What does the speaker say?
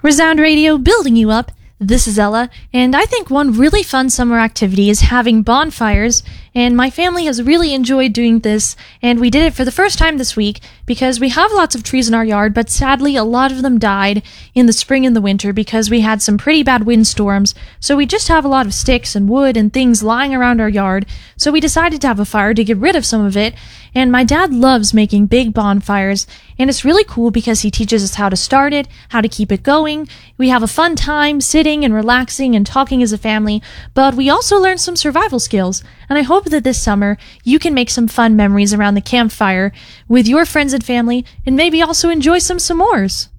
Resound Radio, building you up. This is Ella, and I think one really fun summer activity is having bonfires, and my family has really enjoyed doing this, and we did it for the first time this week because we have lots of trees in our yard, but sadly a lot of them died in the spring and the winter because we had some pretty bad windstorms, so we just have a lot of sticks and wood and things lying around our yard, so we decided to have a fire to get rid of some of it, and my dad loves making big bonfires, and it's really cool because he teaches us how to start it, how to keep it going. We have a fun time sitting and relaxing and talking as a family, but we also learn some survival skills. And I hope that this summer you can make some fun memories around the campfire with your friends and family and maybe also enjoy some s'mores.